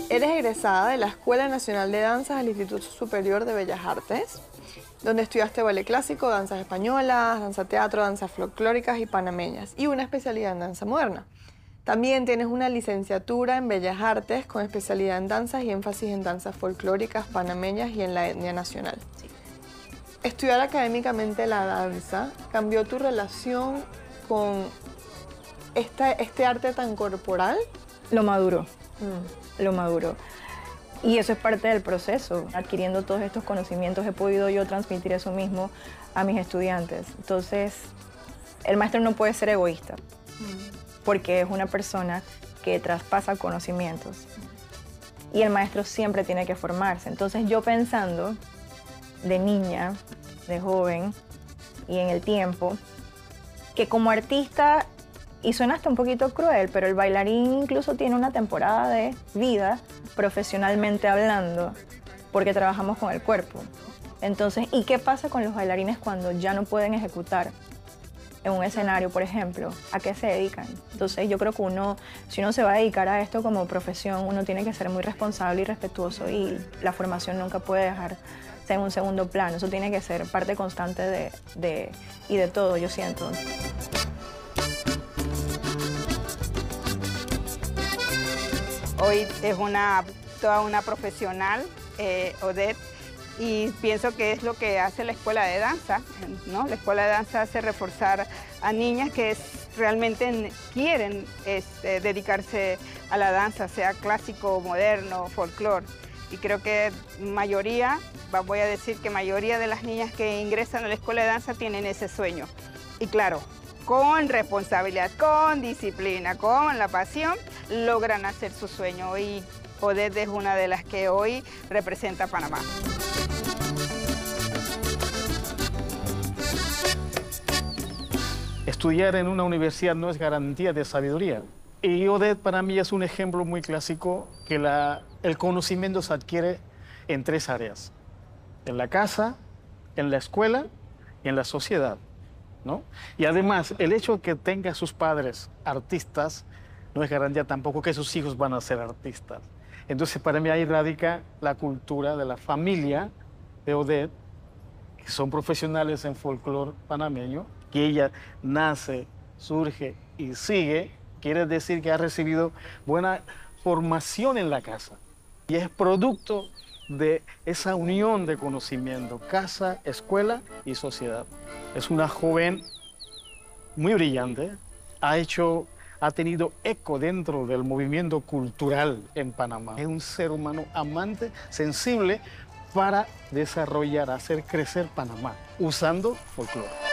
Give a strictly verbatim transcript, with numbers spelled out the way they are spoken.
Eres egresada de la Escuela Nacional de Danzas del Instituto Superior de Bellas Artes, donde estudiaste ballet clásico, danzas españolas, danza teatro, danzas folclóricas y panameñas, y una especialidad en danza moderna. También tienes una licenciatura en Bellas Artes con especialidad en danzas y énfasis en danzas folclóricas, panameñas y en la etnia nacional. Sí. Estudiar académicamente la danza cambió tu relación con esta, este arte tan corporal. Lo maduro, Mm. lo maduro. Y eso es parte del proceso. Adquiriendo todos estos conocimientos he podido yo transmitir eso mismo a mis estudiantes. Entonces, el maestro no puede ser egoísta, Mm. porque es una persona que traspasa conocimientos. Y el maestro siempre tiene que formarse. Entonces, yo pensando de niña, de joven y en el tiempo, que como artista, y suena hasta un poquito cruel, pero el bailarín incluso tiene una temporada de vida profesionalmente hablando, porque trabajamos con el cuerpo. Entonces, ¿y qué pasa con los bailarines cuando ya no pueden ejecutar en un escenario, por ejemplo? ¿A qué se dedican? Entonces, yo creo que uno, si uno se va a dedicar a esto como profesión, uno tiene que ser muy responsable y respetuoso, y la formación nunca puede dejarse en un segundo plano. Eso tiene que ser parte constante de, de, y de todo, yo siento. Hoy es una, toda una profesional, eh, Odette, y pienso que es lo que hace la escuela de danza, ¿no? La escuela de danza hace reforzar a niñas que es, realmente quieren este, dedicarse a la danza, sea clásico, moderno, folclore. Y creo que mayoría, voy a decir que mayoría de las niñas que ingresan a la escuela de danza tienen ese sueño. Y claro, con responsabilidad, con disciplina, con la pasión, logran hacer su sueño. Y Odette es una de las que hoy representa a Panamá. Estudiar en una universidad no es garantía de sabiduría. Y Odette para mí es un ejemplo muy clásico que la, el conocimiento se adquiere en tres áreas. En la casa, en la escuela y en la sociedad, ¿no? Y además, el hecho de que tenga sus padres artistas no es garantía tampoco que sus hijos van a ser artistas. Entonces, para mí ahí radica la cultura de la familia de Odette, que son profesionales en folclore panameño, que ella nace, surge y sigue, quiere decir que ha recibido buena formación en la casa. Y es producto de esa unión de conocimiento, casa, escuela y sociedad. Es una joven muy brillante, ha hecho, ha tenido eco dentro del movimiento cultural en Panamá. Es un ser humano amante, sensible para desarrollar, hacer crecer Panamá, usando folclore.